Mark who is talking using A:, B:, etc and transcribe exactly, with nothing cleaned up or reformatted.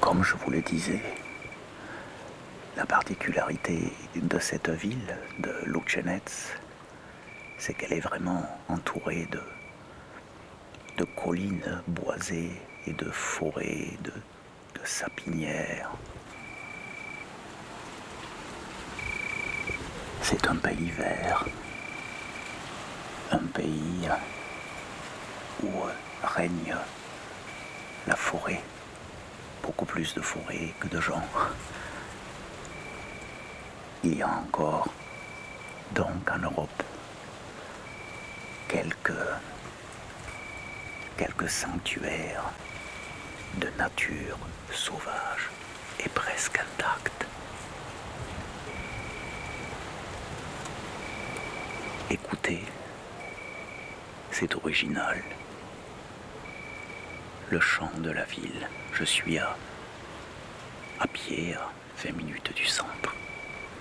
A: Comme je vous le disais, la particularité de cette ville, de Łuczeniec, c'est qu'elle est vraiment entourée de, de collines boisées et de forêts, de, de sapinières. C'est un pays vert, un pays où règne la forêt, beaucoup plus de forêt que de gens. Il y a encore, donc en Europe, quelques, quelques sanctuaires de nature sauvage et presque intacte. Écoutez, c'est original. Le chant de la ville. Je suis à, à pied, à vingt minutes du centre.